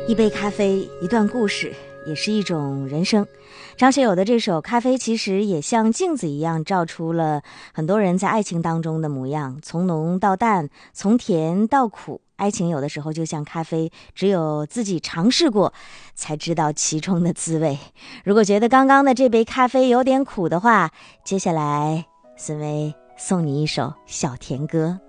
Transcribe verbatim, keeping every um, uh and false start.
一杯咖啡，一段故事，也是一种人生。张学友的这首《咖啡》其实也像镜子一样，照出了很多人在爱情当中的模样，从浓到淡，从甜到苦。爱情有的时候就像咖啡，只有自己尝试过才知道其中的滋味。如果觉得刚刚的这杯咖啡有点苦的话，接下来孙薇送你一首小甜歌。